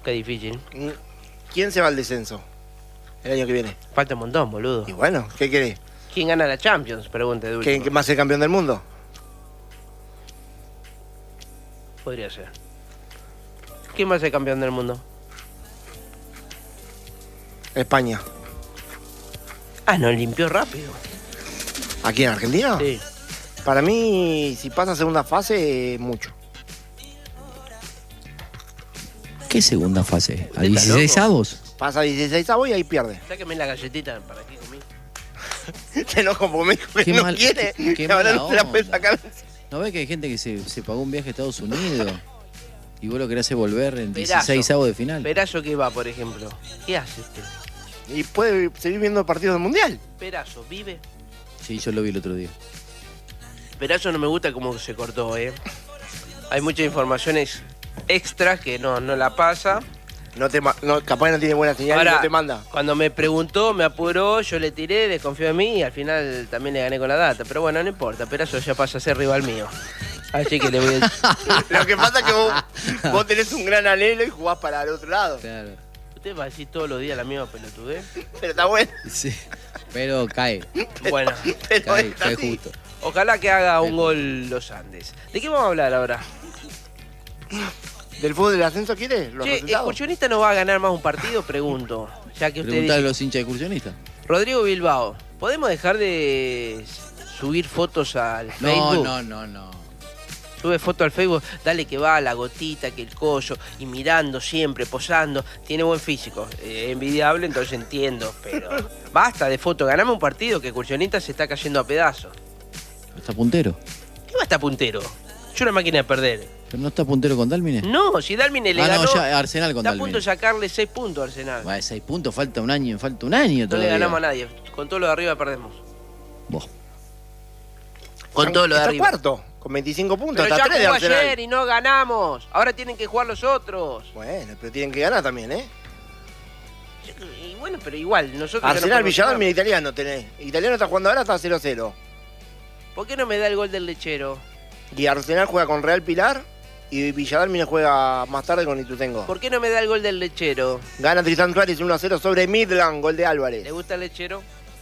Qué difícil. ¿Quién se va al descenso el año que viene? Falta un montón, boludo. Y bueno, ¿qué querés? ¿Quién gana la Champions? Pregunte de último. ¿Quién va a ser campeón del mundo? Podría ser. ¿Quién va a ser campeón del mundo? España. Ah, nos limpió rápido. ¿Aquí en Argentina? Sí. Para mí, si pasa a segunda fase, mucho. ¿Qué segunda fase? ¿A ¿Usted está 16 loco? avos? Pasa a 16 avos y ahí pierde. Sáqueme la galletita para que comí. Te enojo porque me dijo que Qué no mal- quiere. qué Ahora mala no se la puede onda. sacar. ¿No ves que hay gente que se pagó un viaje a Estados Unidos y vos lo querés hacer volver en Perazo. 16 avos de final? Perazo que va, por ejemplo. ¿Qué hace usted? Y puede seguir viendo partidos del Mundial. Perazo, ¿vive? Sí, yo lo vi el otro día. Perazo no me gusta cómo se cortó, Hay muchas informaciones extras que no la pasa. Capaz no tiene buena señal y no te manda. Cuando me preguntó, me apuró, yo le tiré, desconfió de mí y al final también le gané con la data. Pero bueno, no importa, Perazo ya pasa a ser rival mío. Así que le voy a... Lo que pasa es que vos tenés un gran anhelo y jugás para el otro lado. Claro. Usted va a decir todos los días la misma pelotudez. Pero está bueno. Sí. Pero cae. Bueno, Pero Cae, está cae así. justo. ojalá que haga un gol los Andes. ¿De qué vamos a hablar ahora? ¿Del fútbol del ascenso quiere? ¿Los Che, resultados? ¿Excursionista no va a ganar más un partido? Pregunto. Ya que usted Preguntale a dice... los hinchas excursionistas. Rodrigo Bilbao, ¿podemos dejar de subir fotos al Facebook? No. Sube foto al Facebook, dale que va, la gotita, que el collo, y mirando siempre, posando. Tiene buen físico, envidiable, entonces entiendo, pero basta de foto, ganame un partido que Excursionista se está cayendo a pedazos. ¿Está puntero? ¿Qué va a estar puntero? Yo una máquina de perder. ¿Pero no está puntero con Dálmine? No, si Dálmine le Ah, ganó, no, ya Arsenal con está a punto Dálmine. de sacarle 6 puntos a Arsenal. Bueno, 6 puntos, falta un año No todavía. le ganamos a nadie, con todo lo de arriba perdemos. Vos. Con todo lo de Está arriba. cuarto, con 25 puntos. Pero Está ya 3 de jugó Arsenal. ayer y no ganamos. Ahora tienen que jugar los otros. Bueno, pero tienen que ganar también, ¿eh? Y bueno, pero igual, nosotros ya no Arsenal, podemos Villador, ganar. mira, Italiano tenés. Italiano está jugando ahora, está 0-0. ¿Por qué no me da el gol del lechero? Y Arsenal juega con Real Pilar y Villadalmine juega más tarde con Itutengo. ¿Por qué no me da el gol del lechero? Gana Tristan Suárez 1-0 sobre Midland, gol de Álvarez. ¿Le gusta el lechero?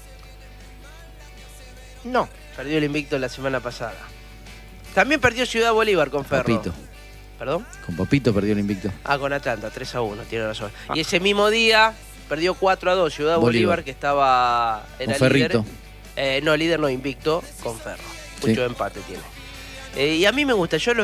No. Perdió el invicto la semana pasada. También perdió Ciudad Bolívar con Ferro. Papito. ¿Perdón? Con Papito perdió el invicto. Ah, con Atlanta, 3-1, tiene razón. Y ese mismo día perdió 4-2 Ciudad Bolívar, que estaba... Con Era Ferrito. líder. No, líder no, invicto con Ferro. Mucho Sí. empate tiene. Y a mí me gusta, yo lo